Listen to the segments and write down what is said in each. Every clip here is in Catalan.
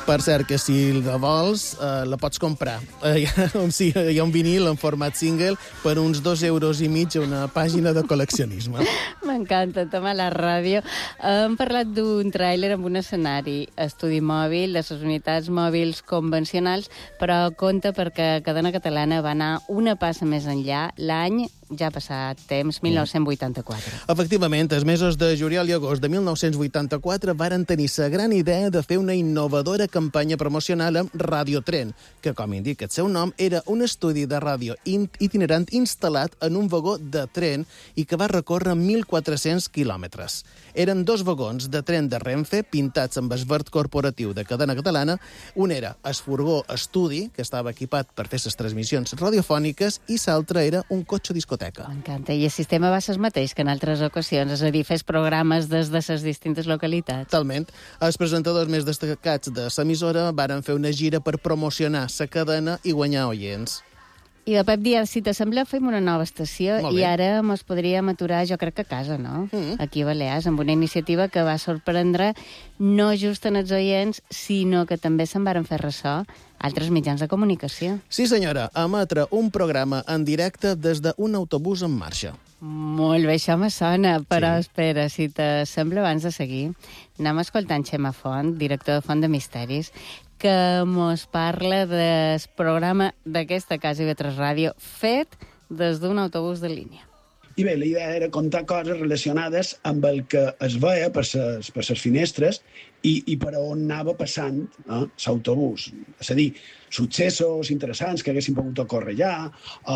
Per cert, que si la vols, la pots comprar. Hi ha un vinil en format single per uns 2,5 € a una pàgina de col·leccionisme. M'encanta, tema a la ràdio. Hem parlat d'un tràiler amb un escenari, estudi mòbil, de les unitats mòbils convencionals, però compte perquè Cadena Catalana va anar una passa més enllà l'any, ja ha passat temps, 1984. Efectivament, els mesos de juliol i agost de 1984 varen tenir la gran idea de fer una innovadora campanya promocional amb Radiotren, que, com indica el seu nom, era un estudi de ràdio itinerant instal·lat en un vagó de tren i que va recórrer 1.400 quilòmetres. Eren 2 vagons de tren de Renfe pintats amb el verd corporatiu de Cadena Catalana. Un era el furgó estudi, que estava equipat per fer les transmissions radiofòniques, i l'altre era un cotxe discoteca. M'encanta. I el sistema va ser el mateix que en altres ocasions, és a dir, fes programes des de les distintes localitats. Totalment. Els presentadors més destacats de l'emissora varen fer una gira per promocionar la cadena i guanyar oients. I de Pep Díaz, si t'assembla, fem una nova estació i ara mos podríem aturar, jo crec que a casa, no? Aquí a Balears, amb una iniciativa que va sorprendre no just en els oients, sinó que també se'n varen fer ressò altres mitjans de comunicació. Sí, senyora, emetre un programa en directe des d'un autobús en marxa. Molt bé, això me sona, però espera, si t'assembla, abans de seguir, anem escoltant Xema Font, director de Font de Misteris, que mos parla del programa d'aquesta casa IB3 Ràdio fet des d'un autobús de línia. I bé, la idea era contar coses relacionades amb el que es veia per les finestres i per on anava passant l'autobús. És a dir, successos interessants que haguessin pogut ocórrer allà,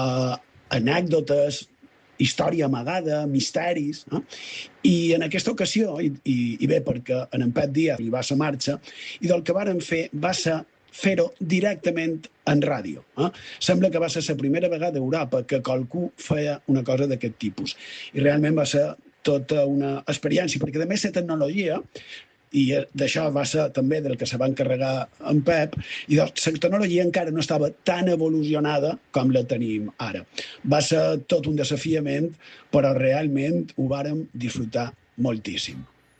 anècdotes, història amagada, misteris. I en aquesta ocasió, i bé, perquè en Pep Díaz li va a la marxa, i del que varen fer va ser fer-ho directament en ràdio. Sembla que va ser la primera vegada a Europa que qualcú feia una cosa d'aquest tipus. I realment va ser tota una experiència, perquè a més la tecnologia, i d'això va ser també del que se va encarregar en Pep, i la tecnologia encara no estava tan evolucionada com la tenim ara. Va ser tot un desafiament, però realment ho vàrem disfrutar moltíssim.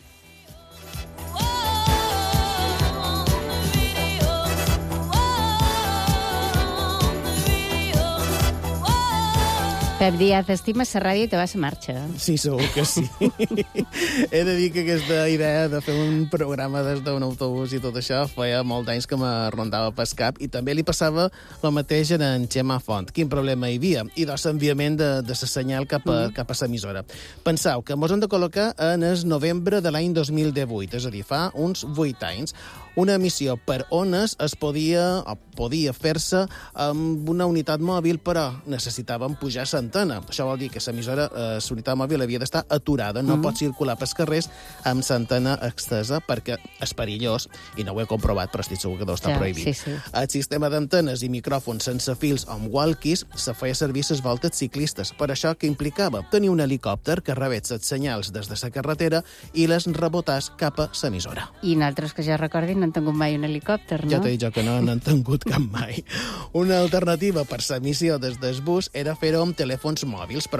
Pep Díaz, estimes la ràdio i te vas a marxa. Sí, segur que sí. He de dir que aquesta idea de fer un programa des d'un autobús i tot això feia molt d'anys que me rondava pel cap i també li passava el mateix en Xema Font. Quin problema hi havia? I doncs l'enviament de la senyal cap a l'emissora. Penseu que mos hem de col·locar en el novembre de l'any 2018, és a dir, fa uns 8 anys. Una emissió per ones podia fer-se amb una unitat mòbil, però necessitàvem pujar l'antena. Això vol dir que l'emissora, l'unitat mòbil, havia d'estar aturada, no pot circular pels carrers amb l'antena extesa perquè és perillós, i no ho he comprovat, però estic segur que deu estar prohibit. El sistema d'antenes i micròfons sense fils o amb walkies se feia servir les voltes ciclistes. Per això que implicava tenir un helicòpter que rebés les senyals des de la carretera i les rebotàs cap a l'emissora. I nosaltres, que ja recordin, no han tingut mai un helicòpter, no? Ja t'he dit jo que no n'han tingut cap mai. Una alternativa per l'emissió des del bus era fer-ho amb telèfons mòbils, però